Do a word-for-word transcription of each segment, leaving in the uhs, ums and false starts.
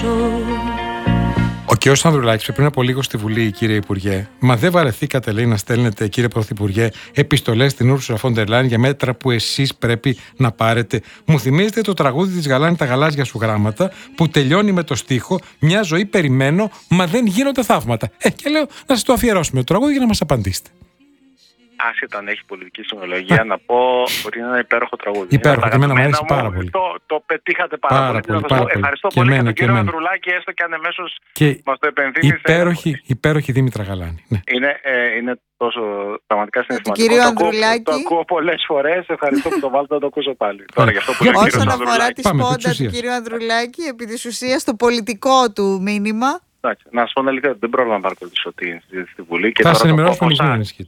Ο κ. Ανδρουλάκης πριν από λίγο στη Βουλή, κύριε Υπουργέ, μα δεν βαρεθήκατε, λέει, να στέλνετε, κύριε Πρωθυπουργέ, επιστολές στην Ούρσουλα φον ντερ Λάιεν για μέτρα που εσείς πρέπει να πάρετε? Μου θυμίζετε το τραγούδι της Γαλάνη τα γαλάζια σου γράμματα, που τελειώνει με το στίχο «Μια ζωή περιμένω, μα δεν γίνονται θαύματα». Ε, και λέω να σας το αφιερώσουμε το τραγούδι για να μας απαντήσετε. Άσχετα αν έχει πολιτική συνολογία, να πω ότι είναι ένα υπέροχο τραγούδι. Υπέροχο, και εμένα μου αρέσει πάρα πολύ. Το, το πετύχατε πάρα, πάρα πολύ. πολύ, πάρα πολύ. Ευχαριστώ και πολύ εμένα, για τον κύριο εμένα. Ανδρουλάκη, έστω και αν εμέσως και μας το επενδύμησε. Υπέροχη, υπέροχη Δήμητρα Γαλάνη. Ναι. Είναι, ε, είναι τόσο πραγματικά συναισθηματικό. Κύριο το, Ανδρουλάκη. το ακούω πολλές φορές. Ευχαριστώ που το βάλετε να το ακούσω πάλι. Τώρα, γι' αυτό που όσον αφορά τη σπόντα του κύριου Ανδρουλάκη, επί της ουσίας το πολιτικό του μήνυμα. Εντάξει, να σας πω αλήθεια, δεν πρόλαβα να παρακολουθήσω τη συζήτηση στη Βουλή. Θα σας ενημερώσω από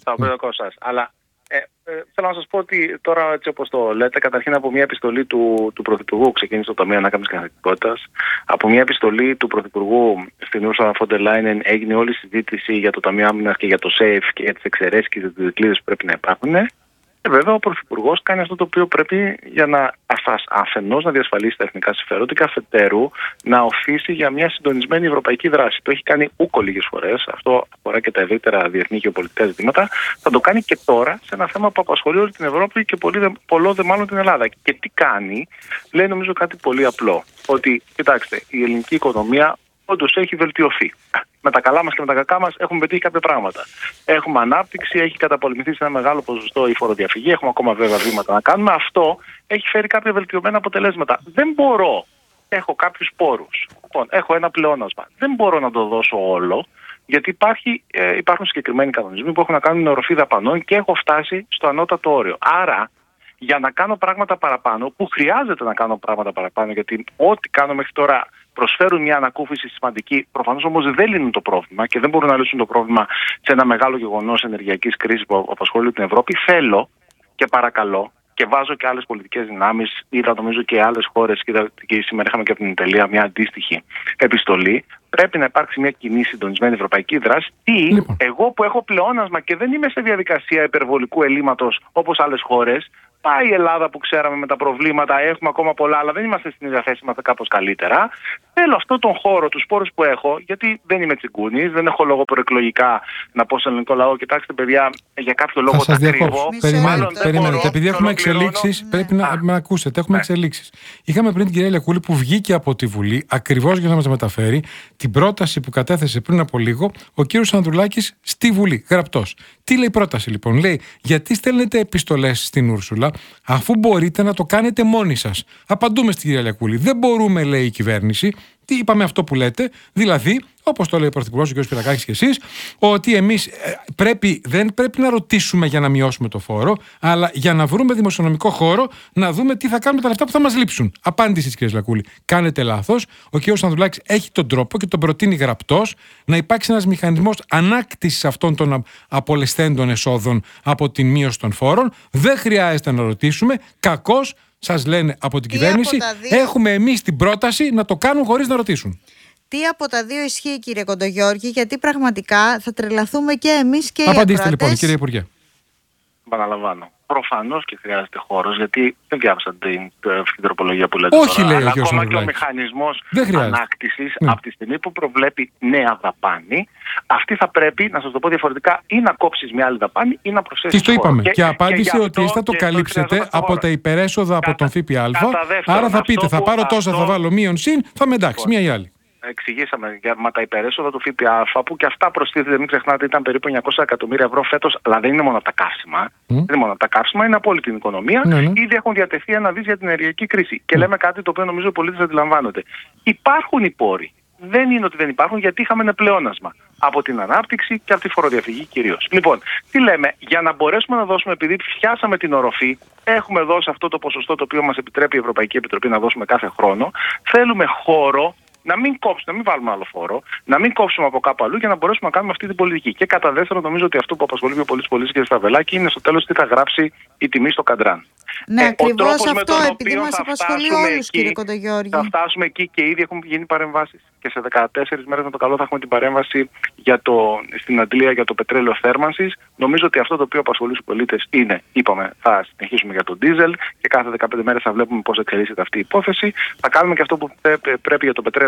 εσάς. Αλλά ε, ε, θέλω να σας πω ότι τώρα, έτσι όπως το λέτε, καταρχήν από μια επιστολή του, του Πρωθυπουργού ξεκίνησε το Ταμείο Ανάκαμψης Καθεκτικότητας. Από μια επιστολή του Πρωθυπουργού στην Ursula von der Leyen έγινε όλη η συζήτηση για το Ταμείο Άμυνας και για το ΣΕΙΦ και για τις εξαιρέσεις και τις δικλείδες που πρέπει να υπάρχουν. Και βέβαια ο Πρωθυπουργός κάνει αυτό το οποίο πρέπει για να αφενός να διασφαλίσει τα εθνικά συμφέροντα και αφετέρου να οθήσει για μια συντονισμένη ευρωπαϊκή δράση. Το έχει κάνει ούκο λίγες φορές. Αυτό αφορά και τα ευρύτερα διεθνή γεωπολιτικά ζητήματα. Θα το κάνει και τώρα σε ένα θέμα που απασχολεί όλη την Ευρώπη και πολύ δε, πολλό δε μάλλον την Ελλάδα. Και τι κάνει? Λέει νομίζω κάτι πολύ απλό. Ότι κοιτάξτε, η ελληνική οικονομία όντως έχει βελτιωθεί. Με τα καλά μας και με τα κακά μας έχουμε πετύχει κάποια πράγματα. Έχουμε ανάπτυξη, έχει καταπολεμηθεί σε ένα μεγάλο ποσοστό η φοροδιαφυγή, έχουμε ακόμα βέβαια βήματα να κάνουμε. Αυτό έχει φέρει κάποια βελτιωμένα αποτελέσματα. Δεν μπορώ, έχω κάποιους πόρους, λοιπόν, έχω ένα πλεόνασμα. Δεν μπορώ να το δώσω όλο, γιατί υπάρχει, ε, υπάρχουν συγκεκριμένοι κανονισμοί που έχουν να κάνουν με οροφή δαπανών και έχω φτάσει στο ανώτατο όριο. Άρα, για να κάνω πράγματα παραπάνω, που χρειάζεται να κάνω πράγματα παραπάνω, γιατί ό,τι κάνω μέχρι τώρα προσφέρουν μια ανακούφιση σημαντική, προφανώς όμως δεν λύνουν το πρόβλημα και δεν μπορούν να λύσουν το πρόβλημα σε ένα μεγάλο γεγονός ενεργειακής κρίσης που απασχολεί την Ευρώπη. Θέλω και παρακαλώ και βάζω και άλλες πολιτικές δυνάμεις, είδα νομίζω και άλλες χώρες, και σήμερα είχαμε και από την Ιταλία μια αντίστοιχη επιστολή. Πρέπει να υπάρξει μια κοινή συντονισμένη ευρωπαϊκή δράση. Τι, λοιπόν, εγώ που έχω πλεόνασμα και δεν είμαι σε διαδικασία υπερβολικού ελλείμματος όπως άλλες χώρες. Πάει η Ελλάδα που ξέραμε με τα προβλήματα, έχουμε ακόμα πολλά, αλλά δεν είμαστε στην ίδια θέση, είμαστε κάπως καλύτερα. Θέλω αυτόν τον χώρο, τους πόρους που έχω, γιατί δεν είμαι τσιγκούνης, δεν έχω λόγο προεκλογικά να πω στον ελληνικό λαό, κοιτάξτε παιδιά, για κάποιο λόγο θα σας τα κρύβω. Περιμένετε, περιμένετε. Επειδή έχουμε εξελίξεις, πρέπει να με ακούσετε. Έχουμε ναι. εξελίξεις. Είχαμε πριν την κυρία Λεκούλη που βγήκε από τη Βουλή, ακριβώς για να μας μεταφέρει την πρόταση που κατέθεσε πριν από λίγο ο κύριος Ανδρουλάκης στη Βουλή, γραπτός. Τι λέει η πρόταση λοιπόν? Λέει, γιατί στέλνετε επιστολές στην Ούρσουλα, αφού μπορείτε να το κάνετε μόνοι σας? Απαντούμε στην κυρία Λεκούλη. Δεν μπορούμε, λέει η κυβέρνηση. Τι είπαμε αυτό που λέτε? Δηλαδή, όπως το λέει ο Πρωθυπουργός, ο κ. Σπυρακάκης και εσείς, ότι εμείς πρέπει, δεν πρέπει να ρωτήσουμε για να μειώσουμε το φόρο, αλλά για να βρούμε δημοσιονομικό χώρο να δούμε τι θα κάνουμε τα λεφτά που θα μας λείψουν. Απάντηση της κ. Λεκούλη. Κάνετε λάθος. Ο κ. Ανδρουλάκης έχει τον τρόπο και τον προτείνει γραπτός να υπάρξει ένας μηχανισμός ανάκτησης αυτών των απολεσθέντων εσόδων από την μείωση των φόρων. Δεν χρειάζεται να ρωτήσουμε. Κακώς σας λένε από την τι κυβέρνηση, δύο... έχουμε εμείς την πρόταση να το κάνουν χωρίς να ρωτήσουν. Τι από τα δύο ισχύει, κύριε Κοντογιώργη, γιατί πραγματικά θα τρελαθούμε και εμείς και οι ακροατές. Απαντήστε λοιπόν, κύριε Υπουργέ. Επαναλαμβάνω. Προφανώς και χρειάζεται χώρος, γιατί δεν διάβασα την τροπολογία που λέτε. Όχι, τώρα, λέει αλλά ο κ. ακόμα και ο μηχανισμός ανάκτησης, ναι. από τη στιγμή που προβλέπει νέα δαπάνη, αυτή θα πρέπει, να σας το πω διαφορετικά, ή να κόψεις μια άλλη δαπάνη ή να προσθέσεις. Τι το είπαμε. Και, και απάντησε και ότι θα το καλύψετε από τα υπερέσοδα από τον ΦΠΑ. Άρα θα πείτε, θα πάρω τόσα, αυτό... θα βάλω μείον συν, θα με εντάξει, μία ή άλλη. Εξηγήσαμε για μα τα υπερέσοδα του ΦΠΑ που και αυτά προστίθεται, μην ξεχνάτε, ήταν περίπου εννιακόσια εκατομμύρια ευρώ φέτος, αλλά δεν είναι μόνο από τα καύσιμα. Mm. Δεν είναι μόνο από τα καύσιμα, είναι από όλη την οικονομία. Mm. Ήδη έχουν διατεθεί ένα δις για την ενεργειακή κρίση. Mm. Και λέμε κάτι το οποίο νομίζω οι πολίτες αντιλαμβάνονται. Υπάρχουν οι πόροι. Δεν είναι ότι δεν υπάρχουν, γιατί είχαμε ένα πλεόνασμα από την ανάπτυξη και από τη φοροδιαφυγή κυρίως. Λοιπόν, τι λέμε, για να μπορέσουμε να δώσουμε, επειδή πιάσαμε την οροφή, έχουμε δώσει αυτό το ποσοστό το οποίο μας επιτρέπει η Ευρωπαϊκή Επιτροπή να δώσουμε κάθε χρόνο, θέλουμε χώρο. Να μην κόψουμε, να μην βάλουμε άλλο φόρο, να μην κόψουμε από κάπου αλλού για να μπορέσουμε να κάνουμε αυτή την πολιτική. Και κατά δεύτερον, νομίζω ότι αυτό που απασχολεί πιο πολλοί πολίτες, κύριε Στραβελάκη, είναι στο τέλος τι θα γράψει η τιμή στο καντράν. Ναι, ε, ακριβώς αυτό, επειδή μας απασχολεί όλους, κύριε Κοντογιώργη. Θα φτάσουμε εκεί και ήδη έχουν γίνει παρεμβάσεις. Και σε δεκατέσσερις μέρες με το καλό θα έχουμε την παρέμβαση για το, στην Αντλία για το πετρέλαιο θέρμανσης. Νομίζω ότι αυτό το οποίο απασχολεί τους πολίτες είναι, είπαμε, θα συνεχίσουμε για τον ντίζελ και κάθε δεκαπέντε μέρες θα βλέπουμε πώς εξελίσσεται αυτή η υπόθεση. Θα κάνουμε και αυτό που πρέπει για το πετρέλαιο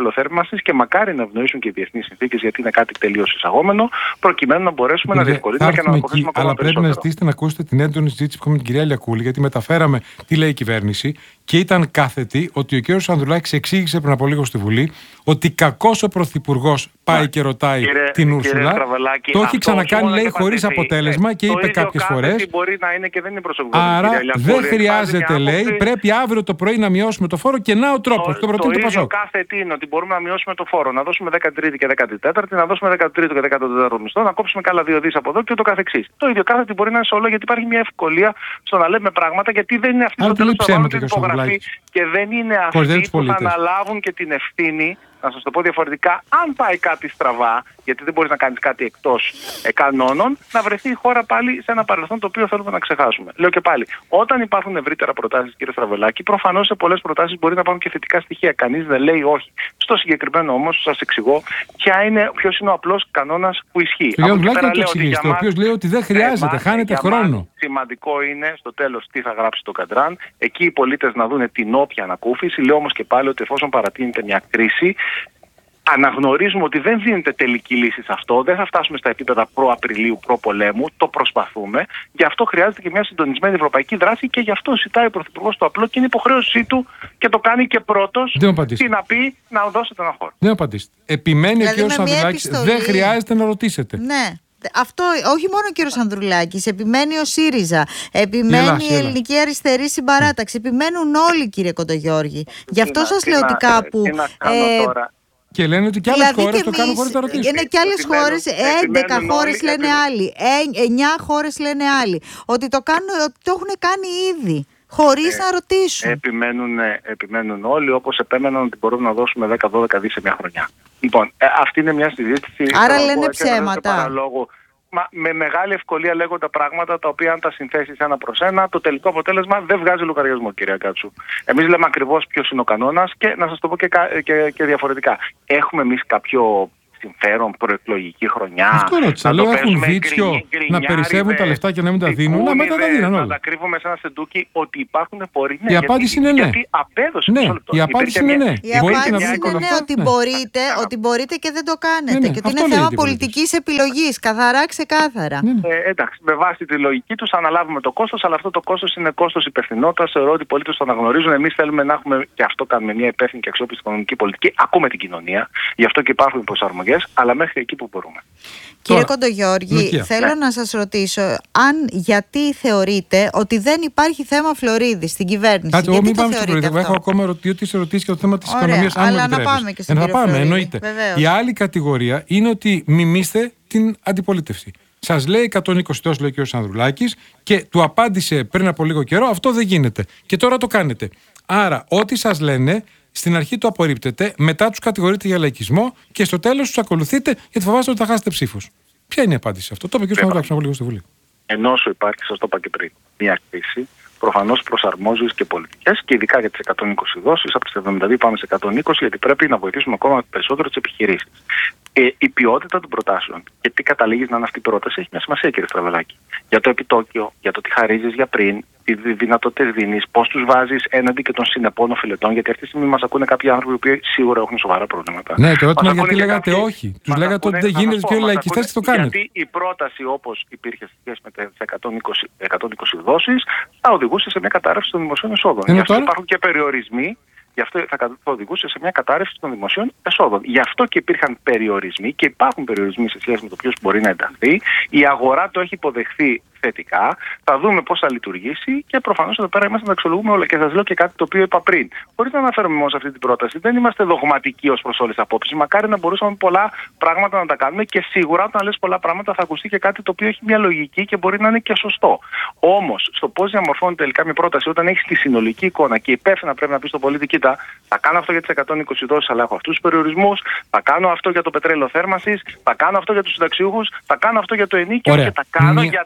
πετρέλαιο θέρμανσης και μακάρι να ευνοήσουν και οι διεθνείς συνθήκες, γιατί είναι κάτι τελείως εισαγόμενο, προκειμένου να μπορέσουμε Κύριε, να διευκολύνουμε και να αποφύγουμε ακόμα αλλά περισσότερο. Πρέπει να ζητήσετε να ακούσετε την έντονη συζήτηση που είχαμε με την κυρία Λιακούλη, γιατί μεταφέραμε τι λέει η κυβέρνηση και ήταν κάθετη ότι ο κ. Ανδρουλάκης εξήγησε πριν από λίγο στη Βουλή ότι κακώς ο Πρωθυπουργός πάει Μα, και ρωτάει κύριε, την Ούρσουλα. Το έχει ξανακάνει, λέει, χωρίς αποτέλεσμα και είπε κάποιες φορές. Μπορεί να είναι και δεν είναι προσωπικό. Άρα δεν χρειάζεται, λέει, πρέπει αύριο το πρωί να μειώσουμε το φόρο και να ο τρόπος. Το, το, το ίδιο κάθε τι είναι ότι μπορούμε να μειώσουμε το φόρο, να δώσουμε δέκατη τρίτη και δέκατη τέταρτη, να δώσουμε δέκατο τρίτο και δέκατο τέταρτο μισθό, να κόψουμε κάνα δύο δις από εδώ και ούτω καθεξής. Το ίδιο κάθε τι μπορεί να είναι σε όλο, γιατί υπάρχει μια ευκολία στο να λέμε πράγματα, γιατί δεν είναι αυτοί που τέλος πάντων την υπογραφή και δεν είναι αυτοί που θα αναλάβουν και την ευθύνη. Να σας το πω διαφορετικά, αν πάει κάτι στραβά, γιατί δεν μπορείς να κάνεις κάτι εκτός ε, κανόνων, να βρεθεί η χώρα πάλι σε ένα παρελθόν το οποίο θέλουμε να ξεχάσουμε. Λέω και πάλι, όταν υπάρχουν ευρύτερα προτάσεις, κύριε Στραβελάκη, προφανώς σε πολλές προτάσεις μπορεί να υπάρχουν και θετικά στοιχεία. Κανείς δεν λέει όχι. Στο συγκεκριμένο όμως, σας εξηγώ ποιος είναι ο απλός κανόνας που ισχύει. Ο Στραβελάκη το εξηγήσει, ο οποίος λέει ότι δεν χρειάζεται, χάνεται χρόνο. Σημαντικό είναι στο τέλος τι θα γράψει το Καντράν. Εκεί οι πολίτες να δουν την όποια ανακούφιση. Λέω όμως και πάλι ότι εφόσον παρατείνεται μια κρίση, αναγνωρίζουμε ότι δεν δίνεται τελική λύση σε αυτό, δεν θα φτάσουμε στα επίπεδα προ-Απριλίου, προ-πολέμου, το προσπαθούμε. Γι' αυτό χρειάζεται και μια συντονισμένη ευρωπαϊκή δράση και γι' αυτό ζητάει ο Πρωθυπουργός το απλό και είναι υποχρέωσή του και το κάνει και πρώτος. Τι να πει, να δώσετε ένα χώρο. Δεν απαντήσετε. Επιμένει δηλαδή ο κ. Ανδρουλάκης, δεν χρειάζεται να ρωτήσετε. Ναι. Αυτό όχι μόνο ο κύριος Ανδρουλάκης, επιμένει ο ΣΥΡΙΖΑ, επιμένει έλα, η έλα. Ελληνική Αριστερή Συμπαράταξη, επιμένουν όλοι, κύριε Κοντογιώργη. Γι' αυτό να, σας λέω ότι κάπου. Τι να κάνω ε, τώρα. Και λένε ότι και άλλες δηλαδή χώρες το κάνουν χωρίς να ρωτήσουν. Είναι και άλλες χώρες, έντεκα χώρες λένε επιμένουν. Άλλοι, εννιά χώρες λένε άλλοι. Ότι το, κάνουν, ότι το έχουν κάνει ήδη. Χωρίς ε, να ρωτήσουν. Επιμένουν, επιμένουν όλοι, όπως επέμεναν ότι μπορούμε να δώσουμε δέκα με δώδεκα δις σε μια χρονιά. Λοιπόν, ε, αυτή είναι μια συζήτηση. Άρα λένε ψέματα. Μα, με μεγάλη ευκολία λέγονται πράγματα τα οποία αν τα συνθέσεις ένα προς ένα, το τελικό αποτέλεσμα δεν βγάζει λογαριασμό, κυρία Κάτσου. Εμείς λέμε ακριβώς ποιος είναι ο κανόνας και να σας το πω και, και, και διαφορετικά. Έχουμε εμείς κάποιο συμφέρον προεκλογική χρονιά? Αυτό ρώτησα. Λέω έχουν βίτσιο να περισσεύουν τα λεφτά και να μην τα δίνουν, να μετά τα δίνουν όλα. Να τα κρύβουμε σε ένα σεντούκι ότι υπάρχουν πορεία. Η απάντηση είναι ναι. Γιατί απέδωσε. Ναι, η απάντηση είναι ναι. Η απάντηση είναι ναι, ότι μπορείτε, ότι μπορείτε και δεν το κάνετε. Και ότι είναι θέμα πολιτικής επιλογής. Καθαρά, ξεκάθαρα. Εντάξει, με βάση τη λογική τους αναλάβουμε το κόστος, αλλά αυτό το κόστος είναι κόστος υπευθυνότητας. Θεωρώ ότι οι πολίτες το αναγνωρίζουν. Εμείς θέλουμε να έχουμε, και αυτό κάνουμε, μια υπεύθυνη και αξιόπιστη οικονομική πολιτική. Ακούμε την κοινωνία. Γι' αυτό και υπάρχουν προσαρμογές, αλλά μέχρι εκεί που μπορούμε. Κύριε Κοντογιώργη, θέλω ναι. να σας ρωτήσω αν γιατί θεωρείτε ότι δεν υπάρχει θέμα Φλωρίδη στην κυβέρνηση. Κάτσε, εγώ μην πάμε στο Φλωρίδη. Έχω ακόμα ρωτήσει ερωτήσεις για το θέμα της οικονομίας. Αλλά να πάμε και στην ε, να πάμε, εννοείται. Βεβαίως. Η άλλη κατηγορία είναι ότι μιμήστε την αντιπολίτευση. Σας λέει εκατόν είκοσι τόσο, λέει ο κ. Ανδρουλάκης, και του απάντησε πριν από λίγο καιρό αυτό δεν γίνεται. Και τώρα το κάνετε. Άρα, ό,τι σας λένε, στην αρχή το απορρίπτετε, μετά τους κατηγορείτε για λαϊκισμό και στο τέλος τους ακολουθείτε γιατί φοβάστε ότι θα χάσετε ψήφους. Ποια είναι η απάντηση σε αυτό? Το είπε ο κ. Ανδρουλάκης πριν από λίγο στη Βουλή. Ενώ όσο υπάρχει, σας το είπα και πριν, μια κρίση, προφανώς προσαρμόζεις και πολιτικές και ειδικά για τις εκατόν είκοσι δόσεις, από τις εβδομήντα δύο πάμε σε εκατόν είκοσι, γιατί πρέπει να βοηθήσουμε ακόμα περισσότερο τις επιχειρήσεις. Ε, η ποιότητα των προτάσεων και τι καταλήγεις να είναι αυτή η πρόταση έχει μια σημασία, κύριε Στραβελάκη. Για το επιτόκιο, για το τι χαρίζεις για πριν, τι δυνατότητες δίνεις, πώς τους βάζεις έναντι και των συνεπών οφειλετών, γιατί αυτή τη στιγμή μας ακούνε κάποιοι άνθρωποι που σίγουρα έχουν σοβαρά προβλήματα. Ναι, το ερώτημα γιατί λέγατε κάποιοι... όχι. Τους λέγατε ότι δεν γίνεται και όλοι λαϊκιστές το κάνετε. Γιατί η πρόταση όπως υπήρχε σε σχέση με τις εκατόν είκοσι δόσεις θα οδηγούσε σε μια κατάρρευση των δημοσίων εσόδων. Γι' αυτό υπάρχουν και περιορισμοί. Γι' αυτό θα οδηγούσε σε μια κατάρρευση των δημοσίων εσόδων. Γι' αυτό και υπήρχαν περιορισμοί και υπάρχουν περιορισμοί σε σχέση με το ποιος μπορεί να ενταχθεί. Η αγορά το έχει υποδεχθεί θετικά. Θα δούμε πώς θα λειτουργήσει και προφανώς εδώ πέρα είμαστε να αξιολογούμε όλα. Και σας λέω και κάτι το οποίο είπα πριν. Χωρίς να αναφέρουμε μόνο σε αυτή την πρόταση, δεν είμαστε δογματικοί ως προς όλες τις απόψεις. Μακάρι να μπορούσαμε πολλά πράγματα να τα κάνουμε και σίγουρα όταν λες πολλά πράγματα θα ακουστεί και κάτι το οποίο έχει μια λογική και μπορεί να είναι και σωστό. Όμως, στο πώς διαμορφώνεται τελικά μια πρόταση, όταν έχεις τη συνολική εικόνα και υπεύθυνα πρέπει να πει στον πολίτη, κοίτα, θα κάνω αυτό για τις εκατόν είκοσι δόσεις, αλλά έχω αυτούς τους περιορισμούς, θα κάνω αυτό για το πετρέλαιο θέρμανσης, θα κάνω αυτό για τους συνταξιούχους, θα κάνω αυτό για το ενίκιο και θα κάνω Μη... γιατί έχω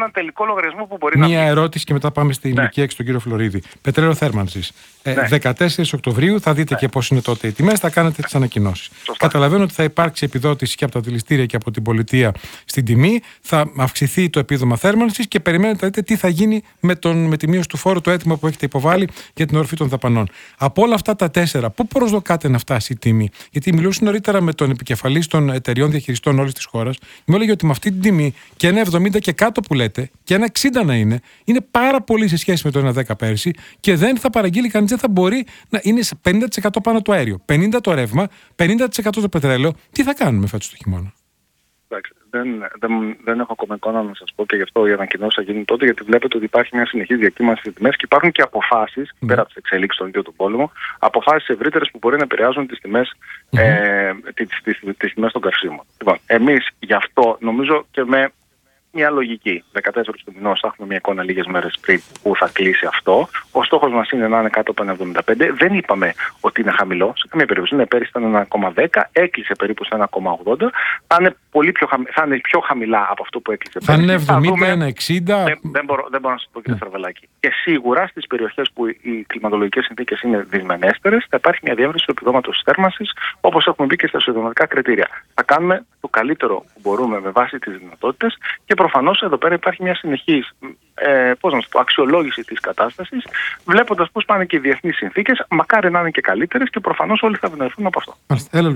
έναν τελικό λογαριασμό που μπορεί Μία να. Μία ερώτηση και μετά πάμε στην ναι. ηλικία έξι στον κύριο Φλωρίδη. Πετρέλαιο θέρμανσης. Ε, ναι. δεκατέσσερις Οκτωβρίου θα δείτε ναι. και πώς είναι τότε οι τιμές, θα κάνετε τις ανακοινώσεις. Καταλαβαίνω ότι θα υπάρξει επιδότηση και από τα δηληστήρια και από την πολιτεία στην τιμή, θα αυξηθεί το επίδομα θέρμανσης και περιμένετε να δείτε τι θα γίνει με, τον, με τη μείωση του φόρου, το αίτημα που έχετε υποβάλει για την οροφή των δαπανών. Από όλα αυτά τα τέσσερα, πού προσδοκάτε να φτάσει η τιμή? Γιατί μιλούσα νωρίτερα με τον επικεφαλής των εταιριών διαχειριστών όλης της χώρας, μου έλεγε ότι με αυτή την τιμή και ένα εβδομήντα και κάτω που λέτε, και ένα εξήντα να είναι, είναι πάρα πολύ σε σχέση με το ένα δέκα πέρσι και δεν θα παραγγείλει κανείς, δεν θα μπορεί να είναι σε πενήντα τοις εκατό πάνω το αέριο, πενήντα τοις εκατό το ρεύμα, πενήντα τοις εκατό το πετρέλαιο. Τι θα κάνουμε φέτος το χειμώνα? Εντάξει, δεν, δεν, δεν έχω ακόμα εικόνα να σας πω και γι' αυτό οι ανακοινώσεις θα γίνουν τότε, γιατί βλέπετε ότι υπάρχει μια συνεχής διακύμανση στις τιμές και υπάρχουν και αποφάσεις, mm. πέρα από τις εξελίξεις στον ίδιο τον πόλεμο, αποφάσεις ευρύτερες που μπορεί να επηρεάζουν τις τιμές, mm. ε, τις, τις, τις, τις τιμές των καυσίμων. Λοιπόν, εμείς γι' αυτό νομίζω και με μια λογική. δεκατέσσερις του μηνός θα έχουμε μια εικόνα λίγες μέρες πριν που θα κλείσει αυτό. Ο στόχος μας είναι να είναι κάτω από ένα εβδομήντα πέντε. Δεν είπαμε ότι είναι χαμηλό. Σε καμία περίπτωση. Είναι πέρυσι ήταν ένα κόμμα δέκα, έκλεισε περίπου σε ένα κόμμα ογδόντα. Θα είναι, πολύ πιο, χαμη... θα είναι πιο χαμηλά από αυτό που έκλεισε πέρυσι. Θα είναι εβδομήντα, ένα εξήντα. Δεν, δεν, μπορώ, δεν μπορώ να σας πω, κύριε Σαρδελάκη. Και σίγουρα στις περιοχές που οι κλιματολογικές συνθήκες είναι δυσμενέστερες θα υπάρχει μια διεύρυνση του επιδόματος της θέρμανσης, όπως έχουμε μπει και στα ισοδηματικά κριτήρια. Θα κάνουμε το καλύτερο που μπορούμε με βάση τις δυνατότητες και προφανώς εδώ πέρα υπάρχει μια συνεχής ε, πώς να το πω, αξιολόγηση της κατάστασης, βλέποντας πώς πάνε και οι διεθνείς συνθήκες. Μακάρι να είναι και καλύτερες και προφανώς όλοι θα ευνοηθούν από αυτό. Έλα,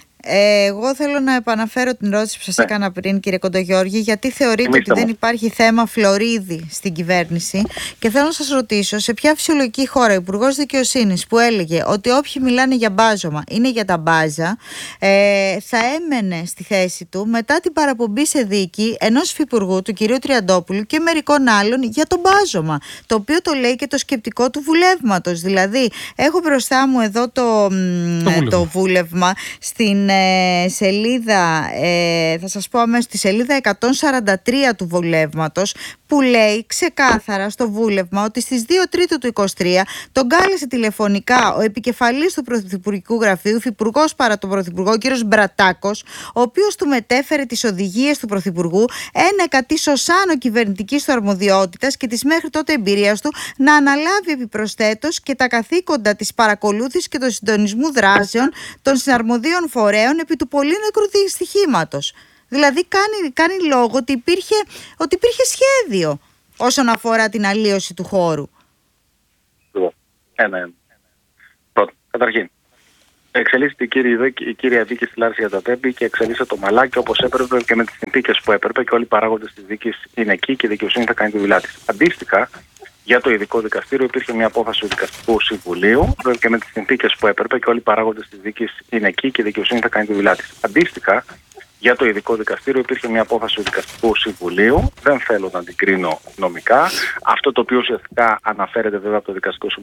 Ε, εγώ θέλω να επαναφέρω την ερώτηση που σας ναι. έκανα πριν, κύριε Κοντογιώργη, γιατί θεωρείτε Εμείς ότι δεν υπάρχει θέμα Φλωρίδη στην κυβέρνηση, και θέλω να σας ρωτήσω σε ποια φυσιολογική χώρα ο Υπουργός Δικαιοσύνης που έλεγε ότι όποιοι μιλάνε για μπάζωμα είναι για τα μπάζα, ε, θα έμενε στη θέση του μετά την παραπομπή σε δίκη ενός υφυπουργού, του κυρίου Τριαντόπουλου, και μερικών άλλων για το μπάζωμα, το οποίο το λέει και το σκεπτικό του βουλεύματος. Δηλαδή έχω μπροστά μου εδώ το, το, βούλευμα. το βούλευμα στην Ε, σελίδα, ε, θα σας πω αμέσως, στη σελίδα εκατόν σαράντα τρία του βουλεύματος, που λέει ξεκάθαρα στο βούλευμα ότι στις δύο Τρίτου του είκοσι τρία τον κάλεσε τηλεφωνικά ο επικεφαλής του Πρωθυπουργικού Γραφείου, υφυπουργός παρά τον Πρωθυπουργό, ο κύριος Μπρατάκος, ο οποίος του μετέφερε τις οδηγίες του Πρωθυπουργού, ένα κατή σωσάνο κυβερνητικής του αρμοδιότητας και της μέχρι τότε εμπειρίας του να αναλάβει επιπροσθέτως και τα καθήκοντα της παρακολούθησης και του συντονισμού δράσεων των συναρμοδίων φορέων επί του πολύ νεκρού δυστυχήματος. Δηλαδή κάνει, κάνει λόγο ότι υπήρχε, ότι υπήρχε σχέδιο όσον αφορά την αλλίωση του χώρου. Λοιπόν, ένα, ένα. Πρώτον, καταρχήν, εξελίσσεται η κύρια, η κύρια δίκη στη Λάρισα για τα Τέμπη και εξελίσσεται το μαλάκι όπως έπρεπε και με τις συνθήκες που έπρεπε, και όλοι οι παράγοντες της δίκης είναι εκεί και η δικαιοσύνη θα κάνει τη δουλειά της. Αντίστοιχα, για το ειδικό δικαστήριο υπήρχε μια απόφαση του Δικαστικού Συμβουλίου και με τις συνθήκες που έπρεπε και όλοι οι παράγοντες της δίκης είναι εκεί και η δικαιοσύνη θα κάνει τη δουλειά της. Αντίστοιχα, για το ειδικό δικαστήριο υπήρχε μια απόφαση του Δικαστικού Συμβουλίου. Δεν θέλω να την κρίνω νομικά. Αυτό το οποίο ουσιαστικά αναφέρεται βέβαια από το Δικαστικό Συμβούλιο